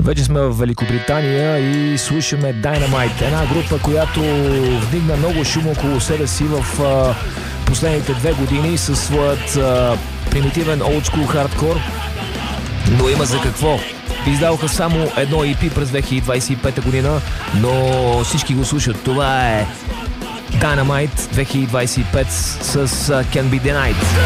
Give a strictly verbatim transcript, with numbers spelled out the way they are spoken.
Вече сме в Великобритания и слушаме Dynamite, една група, която вдигна много шум около себе си в а, последните две години със своят а, примитивен олдскул хардкор, но има за какво. Издаваха само едно и пи през две хиляди двадесет и пета година, но всички го слушат. Това е Dynamite две хиляди двадесет и пет с uh, Can Be Denied.